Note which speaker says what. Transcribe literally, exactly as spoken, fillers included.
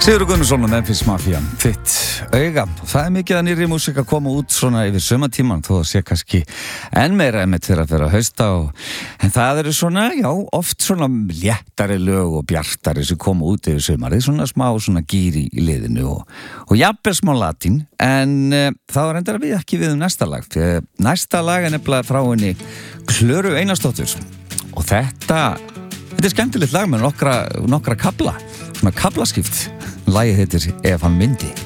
Speaker 1: Sigurður Gunnarsson og Memphis Mafia, þitt auga. Það er mikið að nýrri músík að koma út svona yfir sumartíman, þó að sé kannski enn meira emitt fyrir að vera að hausta og... en það eru svona, já, oft svona léttari lög og bjartari sem koma út yfir sumarið, svona smá svona gíri í liðinu og, og jafnvel smá latín, en uh, það var endara við ekki við um næsta lag. Næsta lag er nefnilega frá henni Klöru Einarsdóttur og þetta, þetta er skemmtilegt lag með nokkra, nokkra kafla, svona kaflaskipt. Lagið heitir Ef hann myndi.